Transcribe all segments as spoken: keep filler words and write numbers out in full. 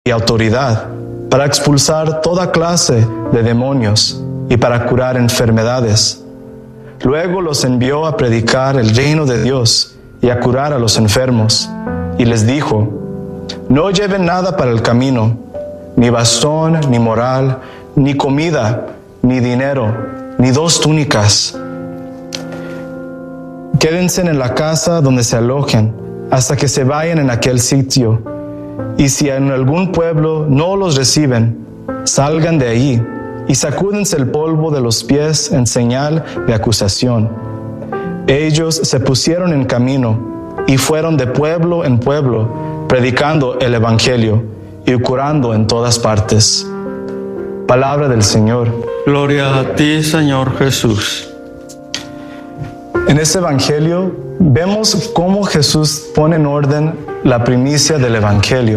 y autoridad para expulsar toda clase de demonios y para curar enfermedades. Luego los envió a predicar el reino de Dios y a curar a los enfermos. Y les dijo: no lleven nada para el camino, ni bastón, ni morral, ni comida, ni dinero, ni dos túnicas. Quédense en la casa donde se alojen, hasta que se vayan en aquel sitio. Y si en algún pueblo no los reciben, salgan de allí y sacúdense el polvo de los pies en señal de acusación. Ellos se pusieron en camino y fueron de pueblo en pueblo, predicando el evangelio y curando en todas partes. Palabra del Señor. Gloria a ti, Señor Jesús. En este evangelio vemos cómo Jesús pone en orden la primicia del evangelio.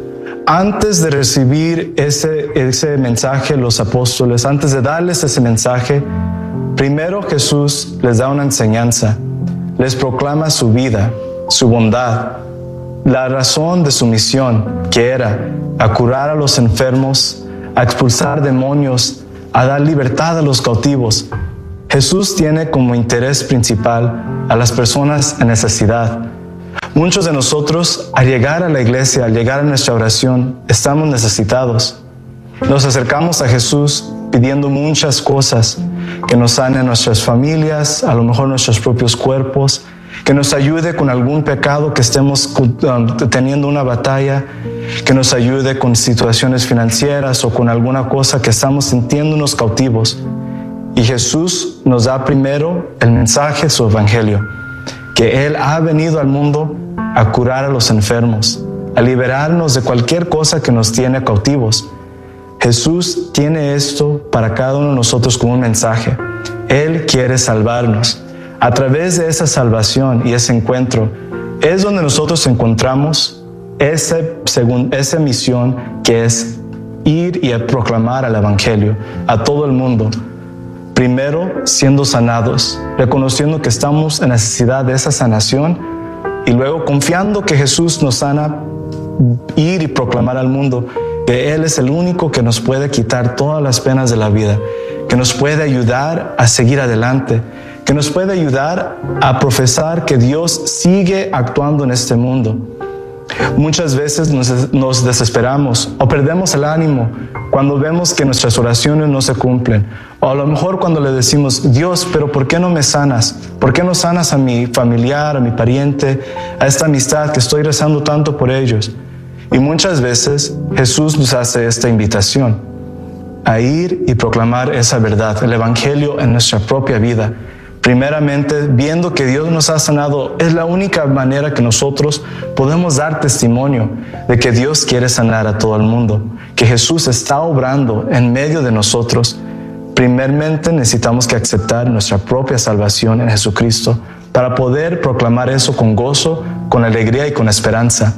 Antes de recibir ese, ese mensaje, los apóstoles, antes de darles ese mensaje, primero Jesús les da una enseñanza, les proclama su vida, su bondad, la razón de su misión, que era a curar a los enfermos, a expulsar demonios, a dar libertad a los cautivos. Jesús tiene como interés principal a las personas en necesidad. Muchos de nosotros, al llegar a la iglesia, al llegar a nuestra oración, estamos necesitados. Nos acercamos a Jesús pidiendo muchas cosas, que nos sane nuestras familias, a lo mejor nuestros propios cuerpos, que nos ayude con algún pecado que estemos teniendo una batalla, que nos ayude con situaciones financieras o con alguna cosa que estamos sintiéndonos cautivos. Y Jesús nos da primero el mensaje, su evangelio, que Él ha venido al mundo a curar a los enfermos, a liberarnos de cualquier cosa que nos tiene cautivos. Jesús tiene esto para cada uno de nosotros como un mensaje. Él quiere salvarnos. A través de esa salvación y ese encuentro es donde nosotros encontramos ese, según, esa misión que es ir y a proclamar el evangelio a todo el mundo. Primero, siendo sanados, reconociendo que estamos en necesidad de esa sanación y luego confiando que Jesús nos sana, ir y proclamar al mundo que Él es el único que nos puede quitar todas las penas de la vida, que nos puede ayudar a seguir adelante, que nos puede ayudar a profesar que Dios sigue actuando en este mundo. Muchas veces nos, nos desesperamos o perdemos el ánimo cuando vemos que nuestras oraciones no se cumplen. O a lo mejor cuando le decimos: Dios, pero ¿por qué no me sanas? ¿Por qué no sanas a mi familiar, a mi pariente, a esta amistad que estoy rezando tanto por ellos? Y muchas veces Jesús nos hace esta invitación a ir y proclamar esa verdad, el evangelio en nuestra propia vida. Primeramente, viendo que Dios nos ha sanado, es la única manera que nosotros podemos dar testimonio de que Dios quiere sanar a todo el mundo, que Jesús está obrando en medio de nosotros. Primeramente, necesitamos que aceptar nuestra propia salvación en Jesucristo para poder proclamar eso con gozo, con alegría y con esperanza.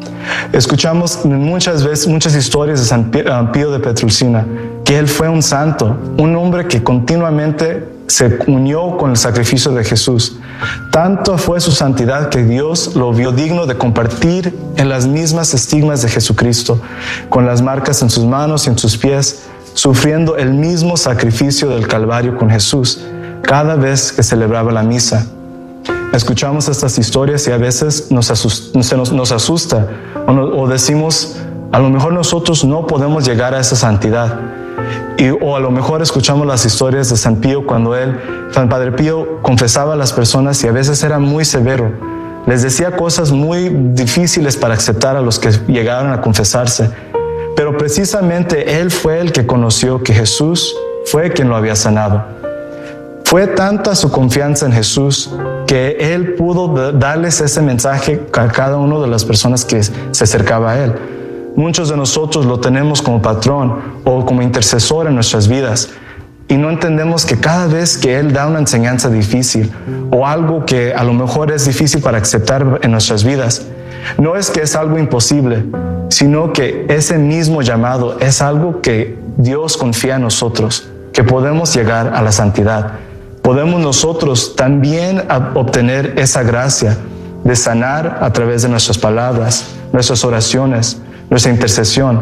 Escuchamos muchas veces muchas historias de San Pío de Petrelcina, que él fue un santo, un hombre que continuamente se unió con el sacrificio de Jesús. Tanto fue su santidad que Dios lo vio digno de compartir en las mismas estigmas de Jesucristo, con las marcas en sus manos y en sus pies, sufriendo el mismo sacrificio del Calvario con Jesús cada vez que celebraba la misa. Escuchamos estas historias y a veces nos asusta, nos, nos asusta o, no, o decimos: a lo mejor nosotros no podemos llegar a esa santidad. Y, o a lo mejor escuchamos las historias de San Pío cuando él, San Padre Pío, confesaba a las personas y a veces era muy severo. Les decía cosas muy difíciles para aceptar a los que llegaron a confesarse. Pero precisamente él fue el que conoció que Jesús fue quien lo había sanado. Fue tanta su confianza en Jesús que Él pudo darles ese mensaje a cada una de las personas que se acercaba a Él. Muchos de nosotros lo tenemos como patrón o como intercesor en nuestras vidas y no entendemos que cada vez que Él da una enseñanza difícil o algo que a lo mejor es difícil para aceptar en nuestras vidas, no es que es algo imposible, sino que ese mismo llamado es algo que Dios confía en nosotros, que podemos llegar a la santidad. Podemos nosotros también obtener esa gracia de sanar a través de nuestras palabras, nuestras oraciones, nuestra intercesión.